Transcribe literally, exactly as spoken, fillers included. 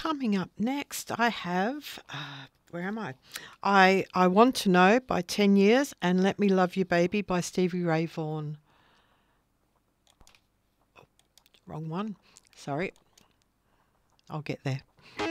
coming up next, I have, uh, where am I? I I Want to Know by ten years and Let Me Love You Baby by Stevie Ray Vaughan. Wrong one. Sorry. I'll get there.